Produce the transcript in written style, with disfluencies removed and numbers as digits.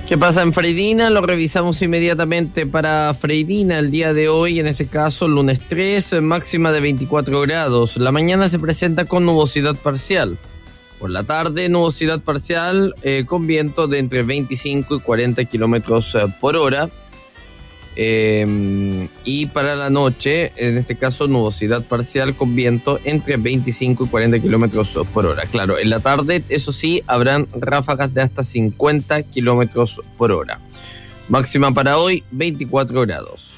¿Qué pasa en Freirina? Lo revisamos inmediatamente para Freirina el día de hoy, en este caso lunes 3, máxima de 24 grados. La mañana se presenta con nubosidad parcial. Por la tarde, nubosidad parcial con viento de entre 25 y 40 kilómetros por hora. Y para la noche, en este caso, nubosidad parcial con viento entre 25 y 40 kilómetros por hora. Claro, en la tarde, eso sí, habrán ráfagas de hasta 50 kilómetros por hora. Máxima para hoy, 24 grados.